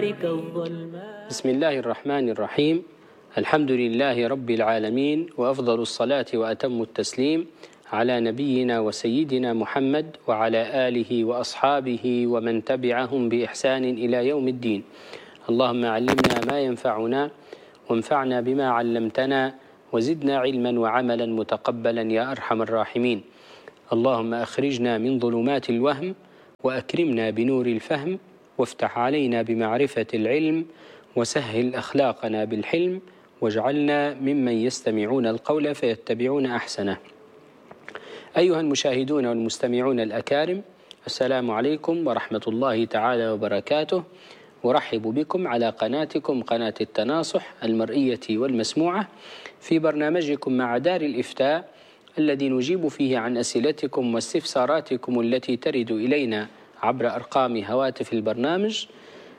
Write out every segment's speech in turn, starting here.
بعدك الظلماء. بسم الله الرحمن الرحيم. الحمد لله رب العالمين، وأفضل الصلاة وأتم التسليم على نبينا وسيدنا محمد وعلى آله وأصحابه ومن تبعهم بإحسان إلى يوم الدين. اللهم علمنا ما ينفعنا وانفعنا بما علمتنا وزدنا علما وعملا متقبلا يا أرحم الراحمين. اللهم أخرجنا من ظلمات الوهم وأكرمنا بنور الفهم وافتح علينا بمعرفة العلم وسهل أخلاقنا بالحلم واجعلنا ممن يستمعون القول فيتبعون أحسنه. أيها المشاهدون والمستمعون الأكارم، السلام عليكم ورحمة الله تعالى وبركاته. أرحب بكم على قناتكم قناة التناصح المرئية والمسموعة في برنامجكم مع دار الإفتاء، الذي نجيب فيه عن أسئلتكم واستفساراتكم التي ترد إلينا عبر أرقام هواتف البرنامج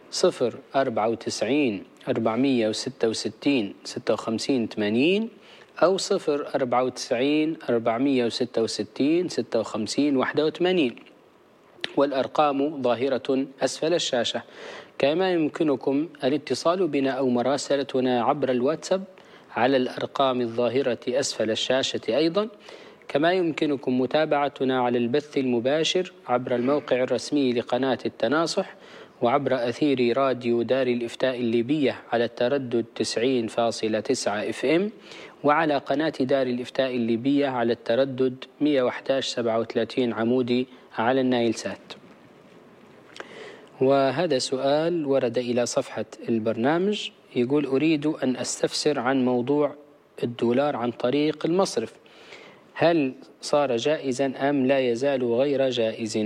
094 466 56 80 أو 094 466 56 81، والأرقام ظاهرة أسفل الشاشة. كما يمكنكم الاتصال بنا أو مراسلتنا عبر الواتساب على الأرقام الظاهرة أسفل الشاشة أيضا. كما يمكنكم متابعتنا على البث المباشر عبر الموقع الرسمي لقناة التناصح وعبر أثير راديو دار الإفتاء الليبية على التردد 90.9 FM، وعلى قناة دار الإفتاء الليبية على التردد 111.37 عمودي على النايل سات. وهذا سؤال ورد إلى صفحة البرنامج، يقول: أريد أن أستفسر عن موضوع الدولار عن طريق المصرف، هل صار جائزا أم لا يزال غير جائز؟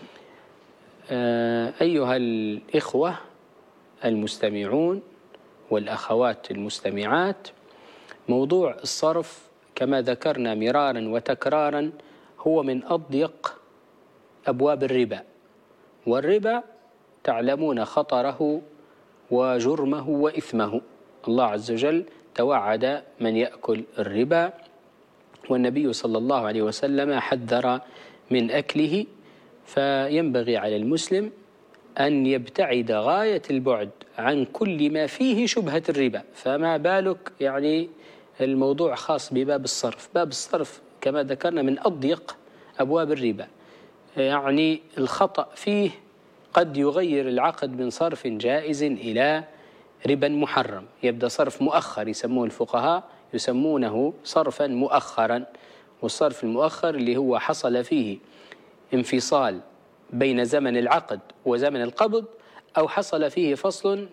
أيها الإخوة المستمعون والأخوات المستمعات، موضوع الصرف كما ذكرنا مرارا وتكرارا هو من أضيق أبواب الربا، والربا تعلمون خطره وجرمه وإثمه. الله عز وجل توعد من يأكل الربا، والنبي صلى الله عليه وسلم حذر من أكله، فينبغي على المسلم أن يبتعد غاية البعد عن كل ما فيه شبهة الربا. فما بالك يعني الموضوع خاص بباب الصرف. باب الصرف كما ذكرنا من أضيق أبواب الربا، يعني الخطأ فيه قد يغير العقد من صرف جائز إلى ربا محرم. يبدأ صرف مؤخر، يسموه الفقهاء يسمونه صرفا مؤخرا، والصرف المؤخر اللي هو حصل فيه انفصال بين زمن العقد وزمن القبض، أو حصل فيه فصل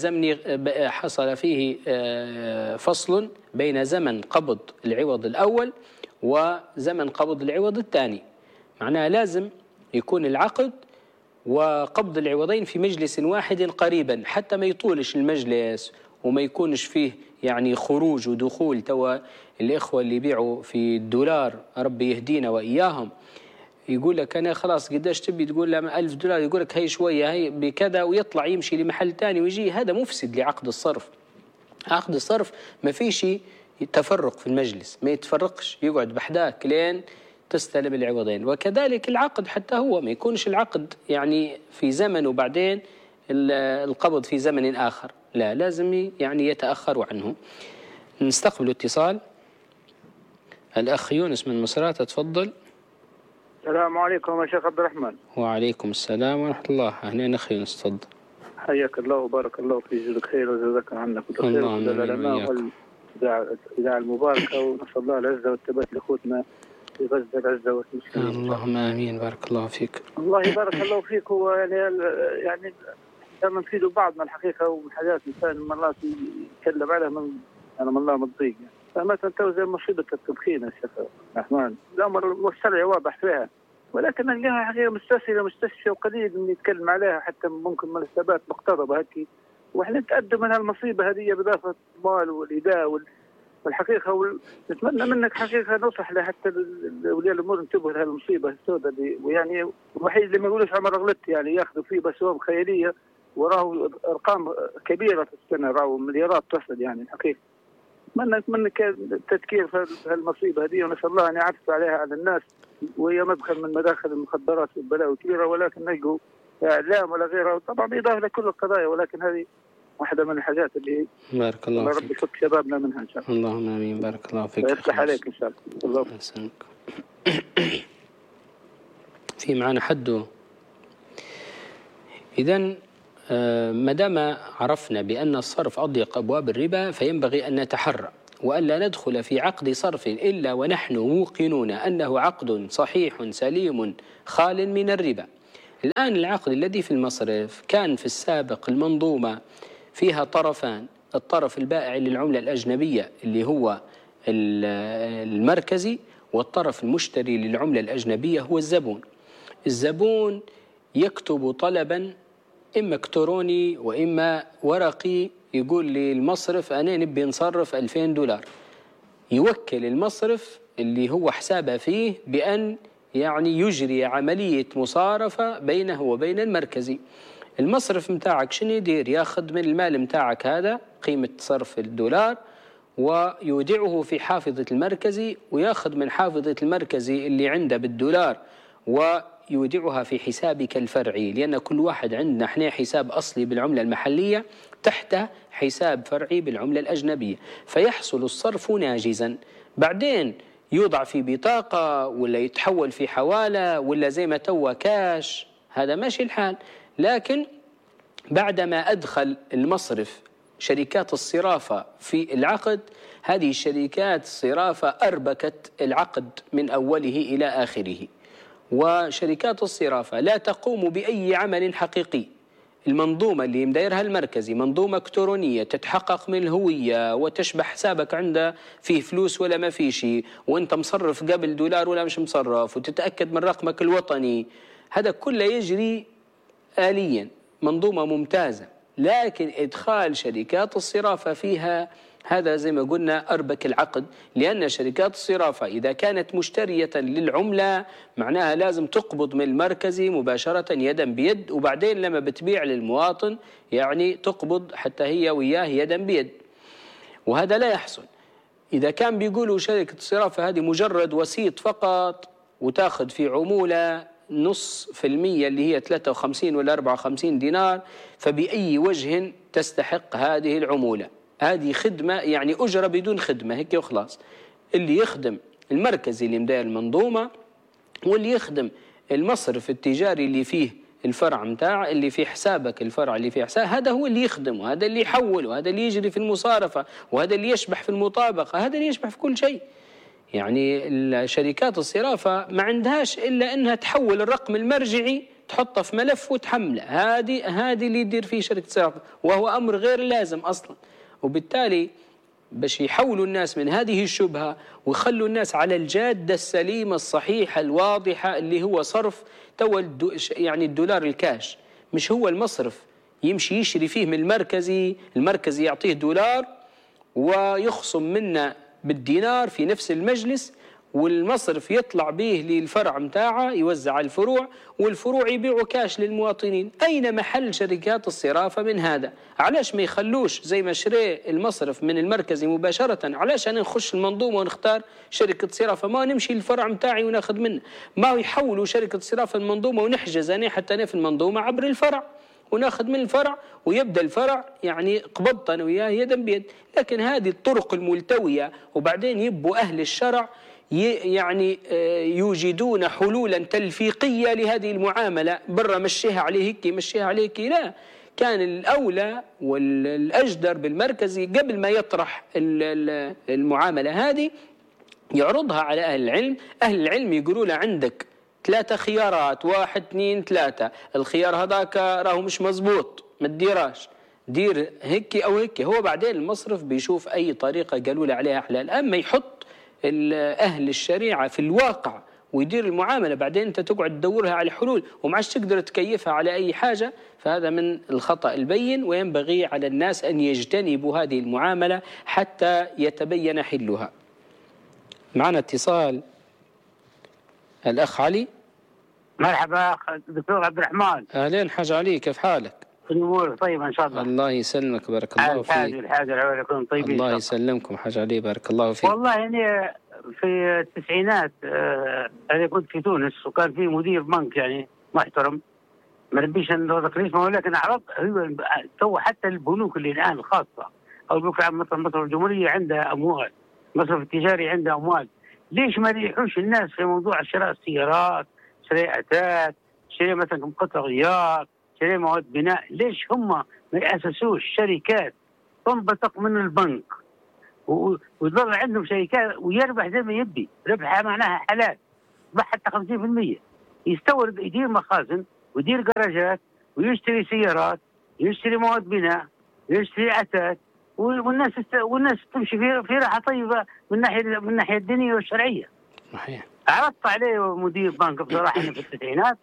بين زمن قبض العوض الأول وزمن قبض العوض الثاني. معناها لازم يكون العقد وقبض العوضين في مجلس واحد قريبا، حتى ما يطولش المجلس وما يكونش فيه يعني خروج ودخول. توا الإخوة اللي يبيعوا في الدولار ربي يهدينا وإياهم، يقول لك أنا خلاص قداش تبي، تقول له $1000، يقول لك هي شوية هي بكذا، ويطلع يمشي لمحل تاني ويجي. هذا مفسد لعقد الصرف. عقد الصرف ما فيش تفرق في المجلس، ما يتفرقش، يقعد بحداك لين تستلم العوضين. وكذلك العقد حتى هو ما يكونش العقد يعني في زمن وبعدين القبض في زمن آخر، لا، لازم يعني يتأخر عنه. نستقبل اتصال. الأخ يونس من مصراتة، تفضل. السلام عليكم يا شيخ عبد الرحمن. وعليكم السلام ورحمة الله. أهلا أخي يونس، تفضل. حياك الله وبارك الله في جزاك خير وجزاك عنك وخير العلماء والإذاعة المباركة، ونسأل الله العزة والثبات لأخوتنا في غزة العزة والمسلمين. اللهم آمين. بارك الله فيك. الله يبارك الله فيك. هو يعني لما نفيدوا بعضنا الحقيقة، ومن حاجات الإنسان مرات يتكلم عليها من الله مضيق. فمثلا توزيع مصيبة التدخين يا شيخ عبد الرحمن، الأمر والشرع واضح فيها، ولكن نلقاها حقيقة مستشفى وقليل من يتكلم عليها، حتى ممكن مناسبات مقتربة هكي، واحنا نتأدب من هالمصيبة هذه بإضافة المال والإيذاء والحقيقة. نتمنى منك حقيقة نصح لحتى أولياء الأمور انتبهوا لهذه المصيبة السوداء دي. ويعني الوحيد اللي ما يقولوش عمر غلط يعني ياخذوا فيه بسوم خيالية، وراه أرقام كبيرة في السنة، راه مليارات تصل يعني الحقيقة. نتمنى التذكير في المصيبة هذه، ونسأل الله أن يعفو عليها على الناس، وهي مدخل من مداخل المخدرات والبلاوي الكبيرة، ولكن نلقوا إعلام ولا غيرها، طبعا بإضافة لكل القضايا، ولكن هذه واحدة من الحاجات اللي بارك الله فيك. رب يفك شبابنا منها إن شاء الله. اللهم آمين. بارك الله فيك. ويفتح عليك إن شاء الله. في معنا حده. إذن ما دام عرفنا بأن الصرف أضيق أبواب الربا، فينبغي أن نتحرى وألا ندخل في عقد صرف إلا ونحن موقنون أنه عقد صحيح سليم خال من الربا. الآن العقد الذي في المصرف كان في السابق المنظومة فيها طرفان، الطرف البائع للعملة الأجنبية اللي هو المركزي، والطرف المشتري للعملة الأجنبية هو الزبون. الزبون يكتب طلبا إما إلكتروني وإما ورقي، يقول للمصرف أنا نبي نصرف $2000، يوكل المصرف اللي هو حسابه فيه بأن يعني يجري عملية مصارفة بينه وبين المركزي. المصرف متاعك شنو يدير؟ ياخذ من المال متاعك هذا قيمة صرف $1 ويودعه في حافظة المركزي، وياخذ من حافظة المركزي اللي عنده $1 ويودعها في حسابك الفرعي، لأن كل واحد عندنا احنا حساب أصلي بالعملة المحلية تحت حساب فرعي بالعملة الأجنبية، فيحصل الصرف ناجزا. بعدين يوضع في بطاقة ولا يتحول في حوالة ولا زي ما توا كاش، هذا ماشي الحال. لكن بعدما أدخل المصرف شركات الصرافة في العقد، هذه الشركات الصرافة أربكت العقد من أوله إلى آخره، وشركات الصرافة لا تقوم بأي عمل حقيقي. المنظومة اللي مدايرها المركزي منظومة إلكترونية تتحقق من الهوية وتشبه حسابك عنده فيه فلوس ولا ما فيه شيء، وانت مصرف قبل $1 ولا مش مصرف، وتتأكد من رقمك الوطني، هذا كله يجري آليا، منظومة ممتازة. لكن إدخال شركات الصرافة فيها هذا زي ما قلنا أربك العقد، لأن شركات الصرافة إذا كانت مشترية للعملة معناها لازم تقبض من المركزي مباشرة يدا بيد، وبعدين لما بتبيع للمواطن يعني تقبض حتى هي وياه يدا بيد، وهذا لا يحصل. إذا كان بيقولوا شركة الصرافة هذه مجرد وسيط فقط وتاخذ في عمولة 0.5% اللي هي 53 ولا 54 دينار، فبأي وجه تستحق هذه العمولة؟ هذه خدمة يعني أجرة بدون خدمة، هيك وخلاص. اللي يخدم المركزي اللي مداير المنظومة، واللي يخدم المصرف التجاري اللي فيه الفرع متاع اللي في حسابك، الفرع اللي في حساب، هذا هو اللي يخدم، وهذا اللي يحول، وهذا اللي يجري في المصارفة، وهذا اللي يشبح في المطابقة، هذا اللي يشبح في كل شيء. يعني الشركات الصرافة ما عندهاش إلا أنها تحول الرقم المرجعي تحطه في ملف وتحمله، هذه اللي يدير فيه شركة الصرافة، وهو أمر غير لازم أصلا. وبالتالي باش يحولوا الناس من هذه الشبهة ويخلوا الناس على الجادة السليمة الصحيحة الواضحة اللي هو صرف يعني $1 الكاش، مش هو المصرف يمشي يشري فيه من المركزي يعطيه $1 ويخصم منه بالدينار في نفس المجلس، والمصرف يطلع به للفرع متاعه يوزع على الفروع، والفروع يبيعوا كاش للمواطنين. أين محل شركات الصرافة من هذا؟ علاش ما يخلوش زي ما شري المصرف من المركزي مباشرة؟ علاش أنا نخش المنظومة ونختار شركة صرافة؟ ما نمشي للفرع متاعي وناخذ منه، ما يحولوا شركة صرافة المنظومة ونحجز أنا حتى أنا في المنظومة عبر الفرع وناخذ من الفرع، ويبدأ الفرع يعني قبضت أنا وياه يدا بيد. لكن هذه الطرق الملتوية، وبعدين يبوا أهل الشرع يعني يوجدون حلولا تلفيقية لهذه المعاملة، برا مشيها عليه هيك مشيها عليه هيك. لا، كان الأولى والأجدر بالمركزي قبل ما يطرح المعاملة هذه يعرضها على أهل العلم. أهل العلم يقولوا له عندك 3 خيارات، 1 2 3، الخيار هذاك راهو مش مزبوط ما تديراش، دير هيك أو هيك. هو بعدين المصرف بيشوف أي طريقة قالوا له عليها حلال، أما يحط أهل الشريعة في الواقع ويدير المعاملة بعدين أنت تقعد تدورها على حلول ومعش تقدر تكيفها على أي حاجة، فهذا من الخطأ البين. وينبغي على الناس أن يجتنبوا هذه المعاملة حتى يتبين حلها. معنا اتصال، الأخ علي. مرحبا دكتور عبد الرحمن. أهلين حاج علي، كيف حالك؟ الأمور طيبة إن شاء الله. الله يسلمك، بارك الله فيك. الحاجة العوالكم طيبين. الله يسلمكم حاج علي، بارك الله فيك. والله يعني في التسعينات أنا كنت في تونس، وكان في مدير بنك يعني محترم ما نبيش نوضح ليش، ما هو لكن عرض تو حتى البنوك اللي الان الخاصه او البنوك العامه مثل مصرف الجمهوريه عندها اموال، مصرف التجاري عنده اموال، ليش ما يريحوش الناس في موضوع شراء السيارات، شراء اثاث، شراء مثلا قطع غيار، شراء مواد بناء؟ ليش هم ما ياسسوش شركات تنبثق من البنك ويظل عندهم شركات ويربح زي ما يبي، ربحها معناها حلال، ربح حتى 50%، يستورد، يدير مخازن ويدير جراجات ويشتري سيارات، يشتري مواد بناء، يشتري اثاث، والناس تمشي في راحه طيبه من الناحيه الدينيه والشرعيه. صحيح. عرضت عليه مدير بنك بصراحه في التسعينات